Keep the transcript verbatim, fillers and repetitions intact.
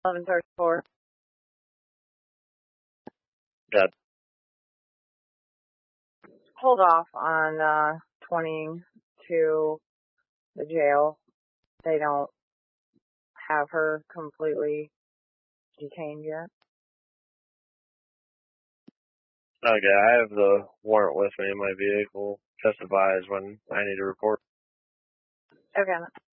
eleven thirty-four. Got Hold off on uh, twenty to the jail. They don't have her completely detained yet. Okay, I have the warrant with me in my vehicle. Testifies when I need to report. Okay.